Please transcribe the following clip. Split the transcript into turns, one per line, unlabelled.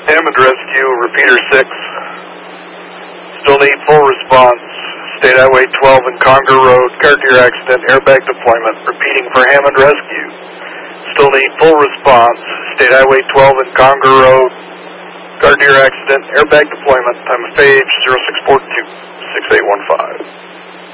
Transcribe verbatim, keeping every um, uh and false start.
Hammond Rescue, repeater six. Still need full response. State Highway twelve and Conger Road, car deer accident, airbag deployment. Repeating for Hammond Rescue. Still need full response. State Highway twelve and Conger Road, car deer accident, airbag deployment. Time of page zero six four two, six eight one five.